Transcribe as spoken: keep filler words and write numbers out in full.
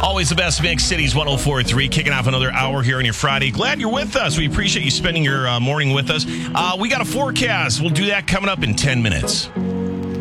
Always the best mix, Cities one oh four point three, kicking off another hour here on your Friday. Glad you're with us. We appreciate you spending your uh, morning with us. Uh, we got a forecast. We'll do that coming up in ten minutes.